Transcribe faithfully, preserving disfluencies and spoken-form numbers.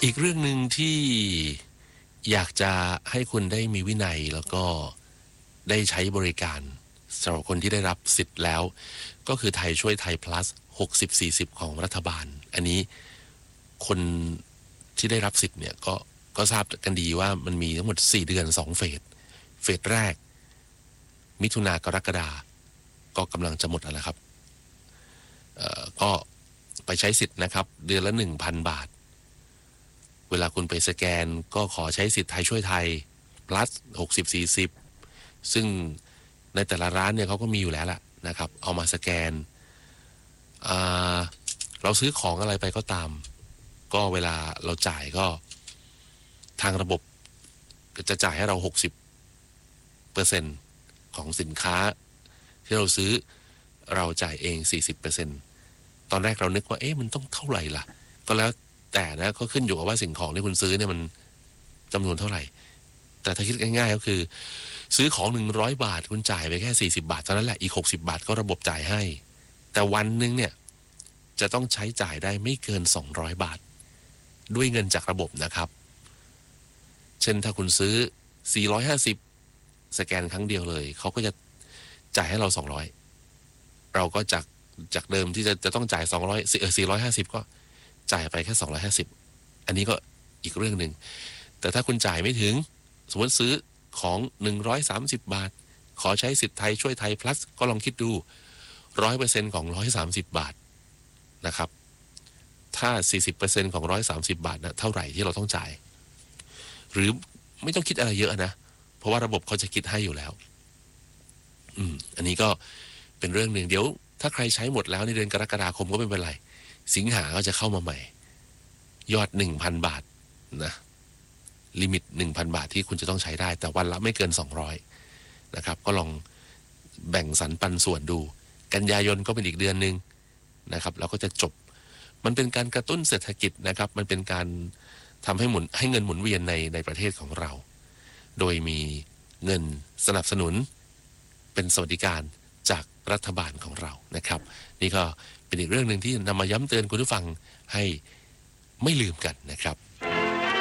อีกเรื่องหนึ่งที่อยากจะให้คุณได้มีวินัยแล้วก็ได้ใช้บริการสำหรับคนที่ได้รับสิทธิ์แล้วก็คือไทยช่วยไทย plus หกสิบ สี่สิบของรัฐบาลอันนี้คนที่ได้รับสิทธิ์เนี่ยก็ก็ทราบกันดีว่ามันมีทั้งหมดสี่เดือนสองเฟสเฟสแรกมิถุนากรกฎาก็กำลังจะหมดแล้วครับเอ่อก็ไปใช้สิทธิ์นะครับเดือนละ หนึ่งพัน บาทเวลาคุณไปสแกนก็ขอใช้สิทธิ์ไทยช่วยไทย plus หกสิบ สี่สิบซึ่งในแต่ละร้านเนี่ยเขาก็มีอยู่แล้วล่ะนะครับเอามาสแกนเราซื้อของอะไรไปก็ตามก็เวลาเราจ่ายก็ทางระบบจะจ่ายให้เรา หกสิบเปอร์เซ็นต์ ของสินค้าที่เราซื้อเราจ่ายเอง สี่สิบเปอร์เซ็นต์ ตอนแรกเรานึกว่าเอ๊ะมันต้องเท่าไหร่ล่ะก็แล้วแต่นะก็ขึ้นอยู่กับว่าสิ่งของที่คุณซื้อเนี่ยมันจำนวนเท่าไหร่แต่ถ้าคิดง่ายๆก็คือซื้อของหนึ่งร้อยบาทคุณจ่ายไปแค่สี่สิบบาทเท่านั้นแหละอีกหกสิบบาทก็ระบบจ่ายให้แต่วันนึงเนี่ยจะต้องใช้จ่ายได้ไม่เกินสองร้อยบาทด้วยเงินจากระบบนะครับเช่นถ้าคุณซื้อสี่ร้อยห้าสิบสแกนครั้งเดียวเลยเขาก็จะจ่ายให้เราสองร้อยเราก็จากจากเดิมที่จะจะต้องจ่ายสองร้อยเอ่อสี่ร้อยห้าสิบก็จ่ายไปแค่สองร้อยห้าสิบอันนี้ก็อีกเรื่องนึงแต่ถ้าคุณจ่ายไม่ถึงสมมติซื้อของหนึ่งร้อยสามสิบบาทขอใช้สิทธิ์ไทยช่วยไทย plus ก็ลองคิดดู หนึ่งร้อยเปอร์เซ็นต์ ของหนึ่งร้อยสามสิบบาทนะครับถ้า สี่สิบเปอร์เซ็นต์ ของหนึ่งร้อยสามสิบบาทนะเท่าไหร่ที่เราต้องจ่ายหรือไม่ต้องคิดอะไรเยอะนะเพราะว่าระบบเขาจะคิดให้อยู่แล้วอืมอันนี้ก็เป็นเรื่องหนึ่งเดี๋ยวถ้าใครใช้หมดแล้วในเดือนกรกฎาคมก็ไม่เป็นไรสิงหาก็จะเข้ามาใหม่ยอด หนึ่งพัน บาทนะลิมิต หนึ่งพัน บาทที่คุณจะต้องใช้ได้แต่วันละไม่เกินสองร้อยนะครับก็ลองแบ่งสรรปันส่วนดูกันยายนก็เป็นอีกเดือนนึงนะครับแล้วก็จะจบมันเป็นการกระตุ้นเศรษฐกิจนะครับมันเป็นการทำให้หมุนให้เงินหมุนเวียนในในประเทศของเราโดยมีเงินสนับสนุนเป็นสวัสดิการจากรัฐบาลของเรานะครับนี่ก็เป็นอีกเรื่องนึงที่นำมาย้ำเตือนคุณผู้ฟังให้ไม่ลืมกันนะครับ